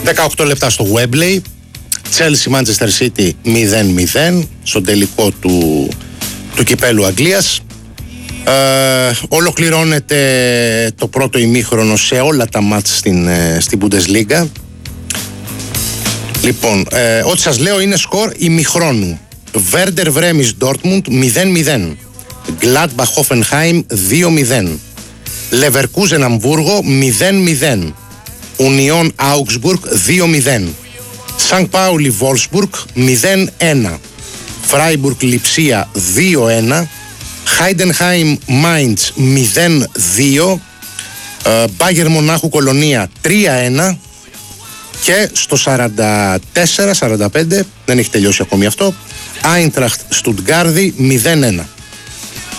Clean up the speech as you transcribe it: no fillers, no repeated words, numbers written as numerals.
18 λεπτά στο Wembley. Chelsea Manchester City 0-0 στον τελικό του κυπέλου Αγγλίας. Ολοκληρώνεται το πρώτο ημίχρονο σε όλα τα μάτς στην Bundesliga. Λοιπόν, ό,τι σας λέω είναι σκορ ημιχρόνου. Werder Bremen Dortmund 0-0, Gladbach Hoffenheim 2-0, Leverkusen Αμβούργο 0-0, Union Augsburg 2-0, St. Pauli Wolfsburg 0-1, Freiburg Lipsia 2-1, Heidenheim Mainz 0-2, Bayern Μονάχου Κολονία 3-1 και στο 44-45, δεν έχει τελειώσει ακόμη αυτό, Άιντραχτ Στουτγκάρδη 0-1.